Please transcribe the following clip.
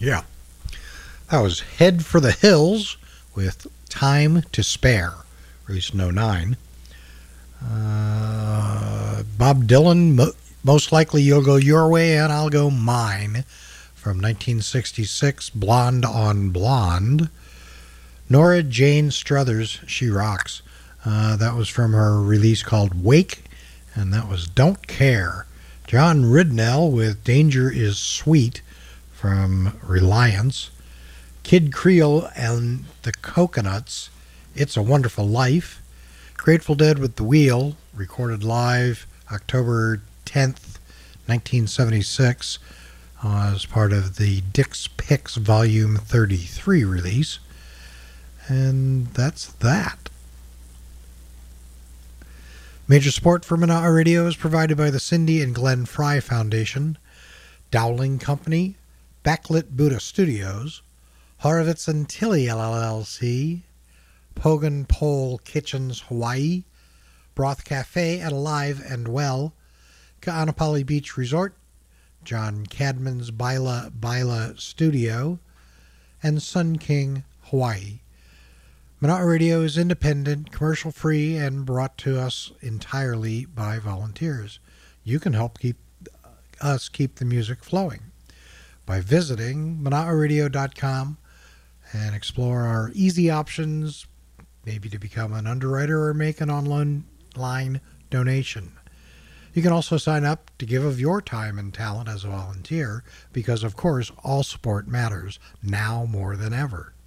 Yeah. That was Head for the Hills with Time to Spare, released in '09. Bob Dylan, Most Likely You'll Go Your Way and I'll Go Mine, from 1966, Blonde on Blonde. Nora Jane Struthers, She Rocks. That was from her release called Wake, and that was Don't Care. John Ridnell with Danger is Sweet, from Reliance. Kid Creole and the Coconuts, It's a Wonderful Life. Grateful Dead with The Wheel, recorded live October 10th, 1976, as part of the Dick's Picks Volume 33 release. And that's that. Major support for Manaa Radio is provided by the Cindy and Glenn Fry Foundation, Dowling Company, Backlit Buddha Studios, Horowitz and Tilly LLC, Pogan Pole Kitchens Hawaii, Broth Cafe and Alive and Well, Ka'anapali Beach Resort, John Cadman's Baila Studio, and Sun King Hawaii. Manaa Radio is independent, commercial-free, and brought to us entirely by volunteers. You can help keep the music flowing by visiting ManaaRadio.com and explore our easy options, maybe to become an underwriter or make an online donation. You can also sign up to give of your time and talent as a volunteer, because, of course, all support matters, now more than ever.